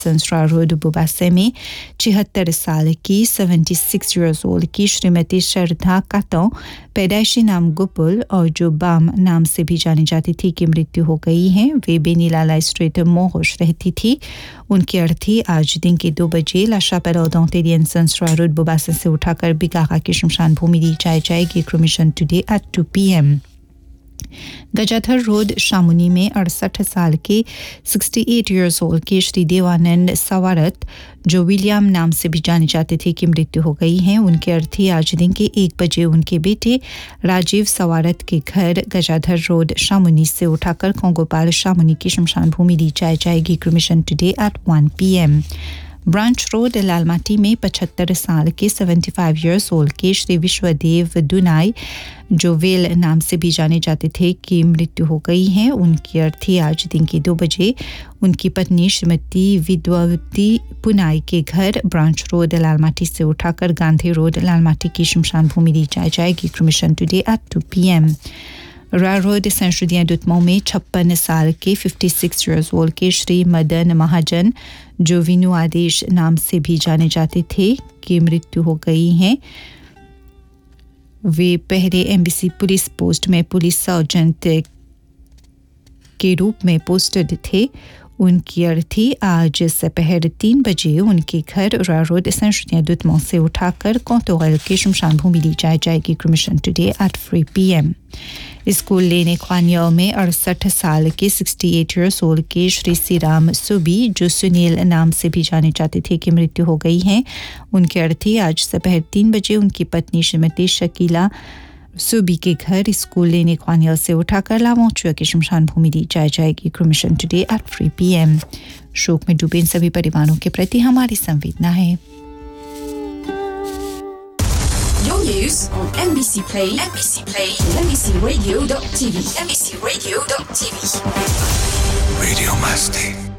संसरा road बुबासे में 76 साल की 76 years old की श्रीमती श्रद्धा कातों पैदाइशी नाम गुपुल और जो बाम नाम से भी जानी जाती थी की मृत्यु हो गई है। वे बेनीलाला स्ट्रीट मोहोश रहती थी। उनकी अर्थी आज दिन के 2 बजे लाशापेल ऑदोंटेरियन संसरा रोड बुबासे से उठाकर बिकाका की शमशान भूमि दी जाएगी। Cremation today at 2 PM। Gajadhar road शामुनी में 68 साल के 68 years old के श्री देवानंद सवारत जो विलियम नाम से भी जाने जाते थे की मृत्यु हो गई है। उनके अर्थी आज दिन के 1 बजे उनके बेटे राजीव सवारत के घर गजाधर रोड शामुनी से उठाकर कोंगोपाल शामुनी की शमशान भूमि दी जाएगी। Cremation today at 1 PM। Branch road Lalmati में 75 साल के 75 years old के श्री विश्वदेव दुनाई जो वेल नाम से भी जाने जाते थे की मृत्यु हो गई है। उनकी अर्थी आज दिन के 2 बजे उनकी पत्नी श्रीमती विद्यावती पुनाई के घर ब्रांच रोड लालमाटी से उठाकर गांधी रोड लालमाटी की शमशान भूमि दी जाएगी। Cremation today at 2 PM। रा रोड सेंचुरियन दुतमो में 56 साल के 56 years old के श्री मदन महाजन जो विनु आदेश नाम से भी जाने जाते थे की मृत्यु हो गई है। वे पहले एमबीसी पुलिस पोस्ट में पुलिस सर्जेंट के रूप में पोस्टेड थे। उनकी अर्थी आज दोपहर 3 बजे उनके घर रा रोड सेंचुरियन दुतमो से उठाकर कोंतोरेल की शमशान भूमि दी जाएगी। Cremation today at 3 PM। School लेने ख्वानियों में 68 साल के 68 years old के श्री सीराम सुबी जो सुनील नाम से भी जाने जाते थे की मृत्यु हो गई है। उनके अर्थी आज दोपहर 3 बजे उनकी पत्नी श्रीमती शकीला सुबी के घर स्कूल लेने ख्वानियों से उठाकर लामोचुआ की शमशान भूमि दी जाएगी। Cremation today at 3 PM। शोक में डूबे इन सभी परिवारों के प्रति हमारी संवेदना है। Your news on NBC Play, NBCRadio.tv, NBCRadio.tv. Radio Masti.